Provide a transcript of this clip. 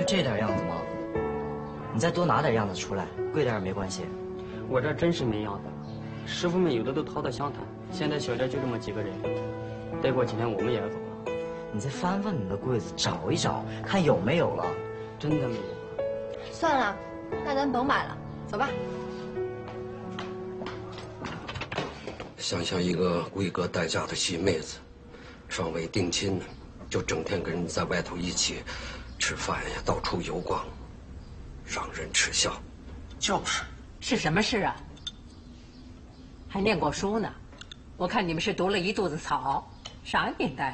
这点样子吗？你再多拿点样子出来，贵点也没关系。 我这真是没样子了，师傅们有的都掏到湘潭，现在小店就这么几个人，再过几天我们也要走了。 你再翻翻你的柜子，找一找，看有没有了。 真的没有了。 算了，那咱甭买了，走吧。 想想一个规格待嫁的细妹子，尚未定亲呢，就整天跟人在外头一起吃饭呀，到处游逛，让人耻笑。 就是。 是什么事啊？还念过书呢？我看你们是读了一肚子草，啥年代？